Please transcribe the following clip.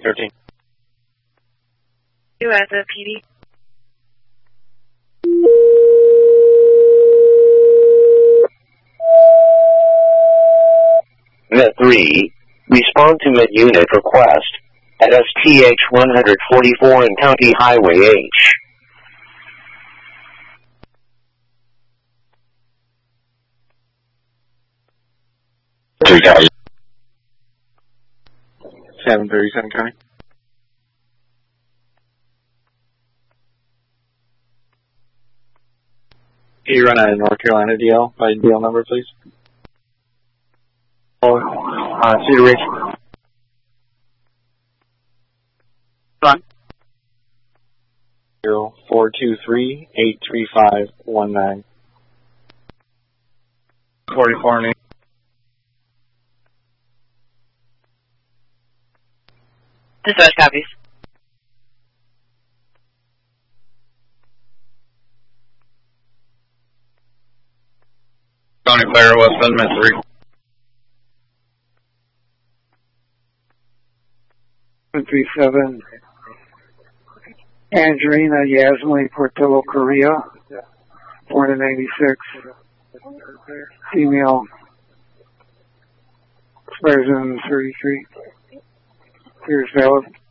13. You as a PD. Net 3, respond to mid-unit request at STH 144 and County Highway H. County. 737 County. Can you run a North Carolina DL by DL number, please? Cedar Ridge. Run. 423-835-19. 44 and 8. Dispatch copies. Tony Claire, West Bend, Met 3. 137. Angelina Yasmin, Portillo, Korea. Born in 86. Female. Expires in 33. Here's valid.